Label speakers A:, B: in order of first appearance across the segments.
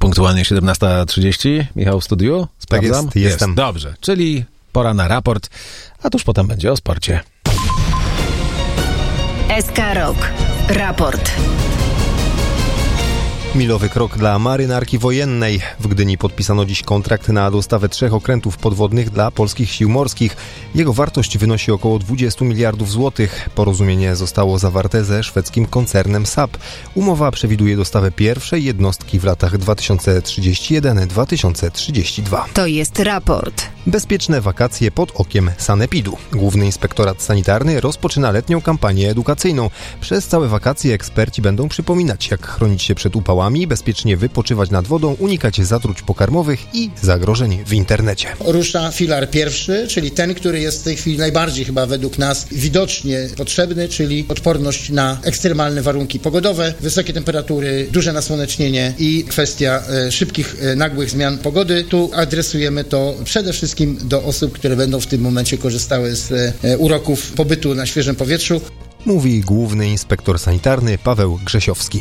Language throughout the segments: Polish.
A: punktualnie 17:30. Michał w studiu? Sprawdzam?
B: Tak jest, jestem.
A: Dobrze, czyli pora na raport, a tuż potem będzie o sporcie.
C: SK Rok. Raport.
B: Milowy krok dla marynarki wojennej. W Gdyni podpisano dziś kontrakt na dostawę 3 okrętów podwodnych dla polskich sił morskich. Jego wartość wynosi około 20 miliardów złotych. Porozumienie zostało zawarte ze szwedzkim koncernem SAP. Umowa przewiduje dostawę pierwszej jednostki w latach 2031-2032.
C: To jest raport.
B: Bezpieczne wakacje pod okiem Sanepidu. Główny Inspektorat Sanitarny rozpoczyna letnią kampanię edukacyjną. Przez całe wakacje eksperci będą przypominać, jak chronić się przed upałami, bezpiecznie wypoczywać nad wodą, unikać zatruć pokarmowych i zagrożeń w internecie.
D: Rusza filar pierwszy, czyli ten, który jest w tej chwili najbardziej chyba według nas widocznie potrzebny, czyli odporność na ekstremalne warunki pogodowe, wysokie temperatury, duże nasłonecznienie i kwestia szybkich, nagłych zmian pogody. Tu adresujemy to przede wszystkim do osób, które będą w tym momencie korzystały z uroków pobytu na świeżym powietrzu.
B: Mówi Główny Inspektor Sanitarny Paweł Grzesiowski.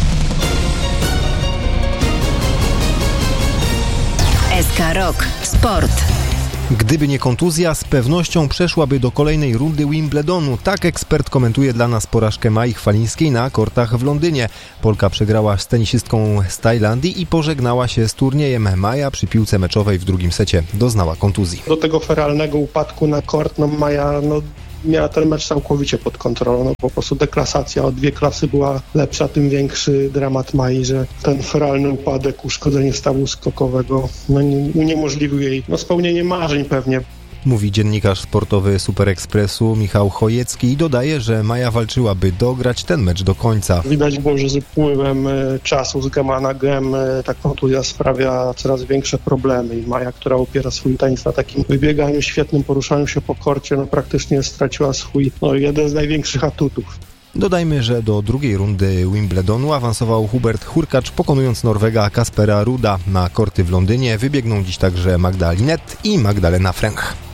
C: SK Rok. Sport.
B: Gdyby nie kontuzja, z pewnością przeszłaby do kolejnej rundy Wimbledonu. Tak ekspert komentuje dla nas porażkę Mai Chwalińskiej na kortach w Londynie. Polka przegrała z tenisistką z Tajlandii i pożegnała się z turniejem. Maja przy piłce meczowej w drugim secie doznała kontuzji.
E: Do tego feralnego upadku na kort, Maja miała ten mecz całkowicie pod kontrolą. Po prostu deklasacja o 2 klasy była lepsza, tym większy dramat Mai, że ten feralny upadek, uszkodzenie stawu skokowego uniemożliwił jej spełnienie marzeń pewnie.
B: Mówi dziennikarz sportowy Super Expressu Michał Chojecki i dodaje, że Maja walczyła, by dograć ten mecz do końca.
E: Widać było, że z upływem czasu, z gema na gem, ta kontuzja sprawia coraz większe problemy i Maja, która opiera swój tenis na takim wybieganiu, świetnym poruszaniu się po korcie, praktycznie straciła swój jeden z największych atutów.
B: Dodajmy, że do drugiej rundy Wimbledonu awansował Hubert Hurkacz, pokonując Norwega Kaspera Ruda. Na korty w Londynie wybiegną dziś także Magda Linette i Magdalena Fręch.